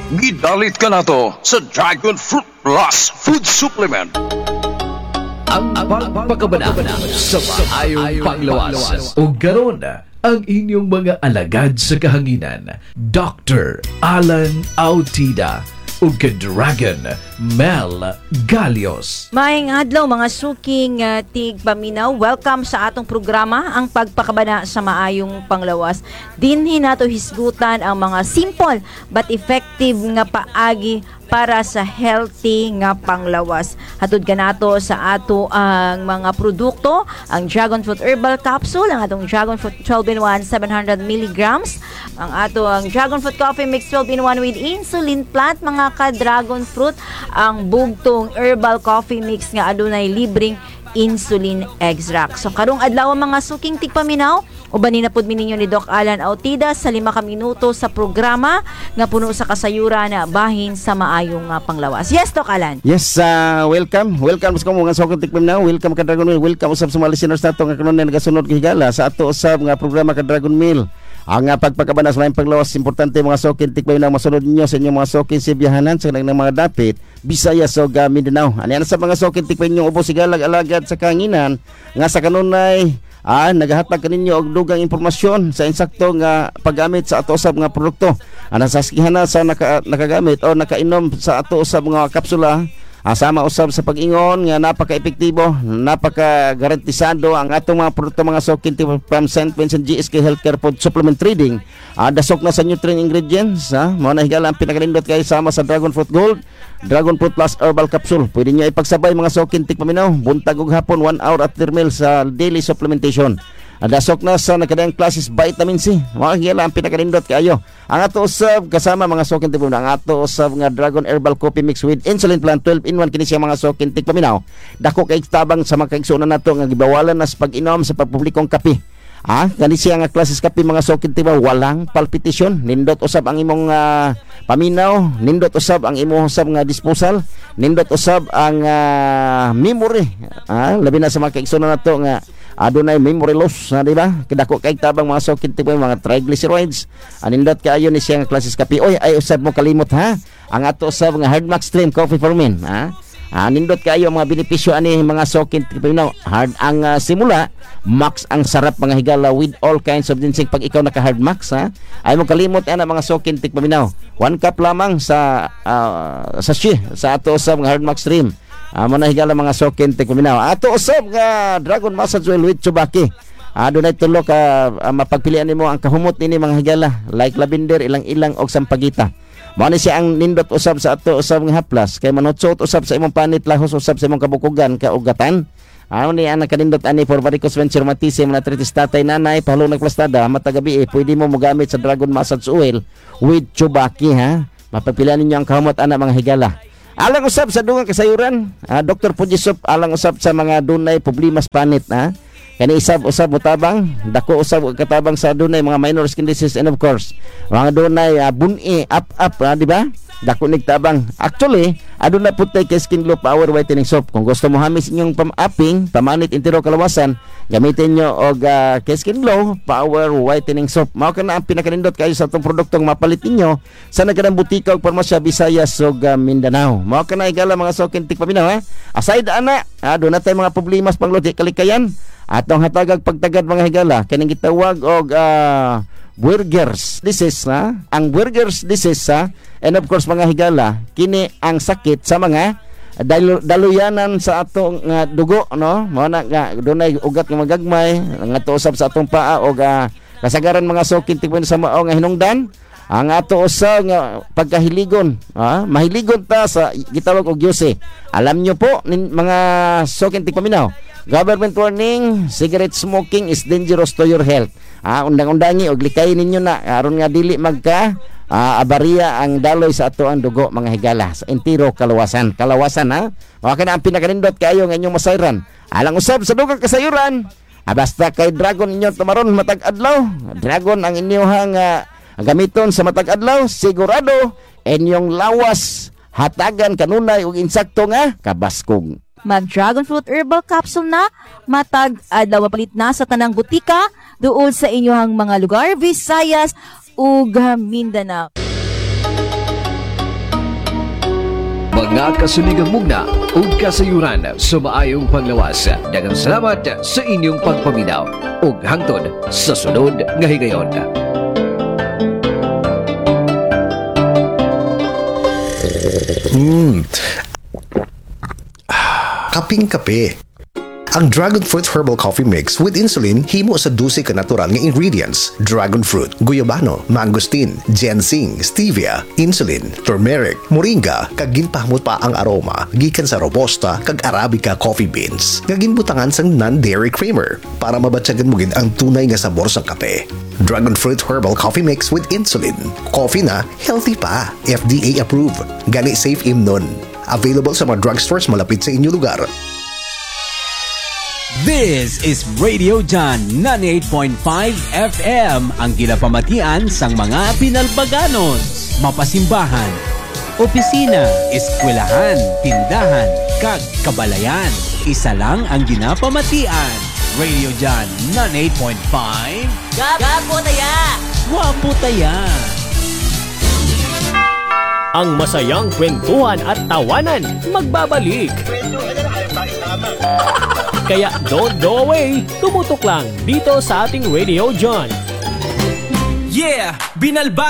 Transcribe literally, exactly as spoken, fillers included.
Gidalit ka na to sa Dragon Fruit Plus Food Supplement. Ang pagpakabana sa maayong panglawas. O garon ang inyong mga alagad sa kahanginan, Doctor Alan Autida o ka-Dragon Mel Galios. Maayong adlaw mga suking uh, tigpaminaw. Welcome sa atong programa, ang pagpakabana sa maayong panglawas. Dinhi nato hisgutan ang mga simple but effective nga paagi para sa healthy nga panglawas. Hatod ka nato sa ato ang mga produkto, ang Dragon Fruit Herbal Capsule, ang atong Dragon Fruit twelve in one seven hundred milligrams, ang ato ang Dragon Fruit Coffee Mix twelve in one with insulin plant, mga ka-Dragon Fruit, ang bugtong Herbal Coffee Mix nga adunay libreng insulin extract. So karong adlaw mga suking tigpaminaw, ubanin na pud mi ninyo ni Doc Alan Autida sa lima ka minuto sa programa nga puno sa kasayuran na bahin sa maayong uh, panglawas. Yes, Doc Alan. Yes, uh, welcome. Welcome sa mga suking tigpaminaw. Welcome ka Dragon Mill. Welcome usab sa mga listeners nato nga kanon na nagasunod higala sa ato usab nga programa ka Dragon Mill. Ang uh, pagpakabana sa maayong panglawas, importante mga suking tigpaminaw masunod ninyo sa inyong mga suking sa biyahanan sa kanang mga dapit Bisaya so uh, Mindanao. Ano sa mga suking tigpaminaw upo sigalag alagad sa kanginan nga sa kanunay ah nagahatag kaninyo og dugang impormasyon sa insakto nga paggamit sa ato usab nga produkto. Ana sa skihana sa naka, nakagamit o nakainom sa ato usab nga kapsula, asama usab sa pag-ingon nga napaka-epektibo, napaka-garantisado ang atong mga produkto mga suking from Saint Vincent G S K Healthcare Food Supplement Trading. Ah, dasok na sa nutrient ingredients, ha. Mao na higala ang pinakalindot kay sama sa Dragon Fruit Gold, Dragon Fruit Plus Herbal Capsule. Pwede niyo ipagsabay mga suking tigpaminaw, buntag ug hapon one hour at three meals sa daily supplementation. Dasok na sa nakadayang classes vitamin C. Mao higala ang pinakalindot kayo. Ang ato usab kasama mga suking tigpaminaw, ang ato usab nga Dragon Herbal Coffee Mix with insulin plant twelve in one kini siya mga suking tigpaminaw. Dako kay tabang sa mga kaigsunan nato nga gibawalan na sa pag-inom sa pagpublikong kape. Ah, gani siya nga klases kape mga suking tigpaminaw, walang palpitation, nindot usab ang imong uh, paminaw, nindot usab ang imong usab nga disposal, nindot usab ang uh, memory. Ah, labi na sa mga kaigsunan nato nga adunay memory loss, na di ba? Kadako kay tabang mga suking tigpaminaw, mga triglycerides. Anindot kaayo ni siya nga klases kape. Oy, ay usab mo kalimot ha. Ang ato usab nga Hard Max Stream Coffee for Men, ha? Ah, nindot kayo mga benepisyo ani mga suking tigpaminaw. Hard ang uh, simula, max ang sarap mga higala with all kinds of ginseng pag ikaw naka Hard Max, ha. Ay mo kalimot ana mga suking tigpaminaw. One cup lamang sa uh, sachet sa ato usab nga Hard Max Stream. Ah, mo na higala mga suking tigpaminaw. Ato usab nga Dragon Massage Oil with Tsubaki. Ah, dunay tulo ka uh, mapagpilian nimo ang kahumot nini mga higala, like lavender, ilang-ilang og sampagita. Mao ni siya ang nindot usab sa ato usab nga haplas kay manutsot usab sa imong panit, lahos usab sa imong kabukugan, kaugatan. Ano ni ang kanindot ani for varicose veins, rheumatism, arthritis, tatay, nanay, pahalong nagplastada, matagabi, eh, pwede mo mogamit sa Dragon Massage Oil with Tsubaki, ha. Mapapilian ninyo ang kahumot ana mga higala. Alang usab sa dugang kasayuran, ah, Doctor Pujisop, alang usab sa mga dunay problema sa panit, ha. Kani isab usab utabang, dako usab katabang sa dunay mga minor skin disease, and of course mga dunay uh, buni up up, uh, di ba? Dako nigtabang. Actually, aduna putay kay Skin Glow Power Whitening Soap. Kung gusto mo hamis inyong pam-upping, pamanit intiro kalawasan, gamitin nyo og uh, kay Skin Glow Power Whitening Soap. Mao kana ang pinakanindot kayo sa atong produktong mapalit ninyo sa nagkanang butika ug parmasya Visayas ug uh, Mindanao. Mao kana igala mga suking tigpaminaw, ha. Aside ana, aduna tay mga problema sa pangluti kalikayan. Atong hatagag pagtagad mga higala kaning gitawag og uh, Buerger's disease, na ang Buerger's disease, ha? And of course mga higala, kini ang sakit sa mga dalu, daluyanan sa atong uh, dugo, no? Mao na nga dunay ugat nga magagmay nga tuusab sa atong paa og uh, kasagaran mga suking tigpaminaw sa mao nga hinungdan. Ang ato usa nga pagkahiligon, ha? Mahiligon ta sa gitawag og Yose. Alam nyo po nin, mga suking tigpaminaw, government warning, cigarette smoking is dangerous to your health. Ah, undang-undangi og likay ninyo na aron nga dili magka ah, abarya ang daloy sa ato ang dugo mga higala sa entero kalawasan. Kalawasan, ha. Mao kana ang pinakanindot kayo nga inyong masayran. Alang usab sa dugang kasayuran. Ah, basta kay Dragon inyo tumaron matag adlaw. Dragon ang inyong uh, gamiton sa matag adlaw, sigurado inyong lawas hatagan kanunay og insakto nga kabaskog. Mag Dragon Fruit Herbal Capsule na, matag adlaw mapalit na sa tanang butika duol sa inyong mga lugar, Visayas ug Mindanao. mga kasuligang mugna ug kasayuran sa maayong panglawas. Daghang salamat sa inyong pagpaminaw ug hangtod sa sunod nga higayon. Mm. Kaping-kape. Ang Dragon Fruit Herbal Coffee Mix with insulin himo sa dose ka natural nga ingredients: dragon fruit, guyabano, mangosteen, ginseng, stevia, insulin, turmeric, moringa, kag ginpahamot pa ang aroma gikan sa robusta kag arabica coffee beans nga ginbutangan sang non-dairy creamer para mabatyagan mo gid ang tunay nga sabor sa kape. Dragon Fruit Herbal Coffee Mix with insulin. Coffee na healthy pa. F D A approved. Gani safe imnon. Available sa mga drugstores malapit sa inyong lugar. This is Radio John ninety-eight point five F M, ang ginapamatian sang mga pinalbaganon, mapasimbahan, opisina, eskwelahan, tindahan, kag kabalayan. Isa lang ang ginapamatian. Radio John ninety-eight point five. Gapo taya! Wapo taya! Ang masayang kwentuhan at tawanan magbabalik. Kaya don't go away, tumutok lang dito sa ating Radio John. Yeah! Binalba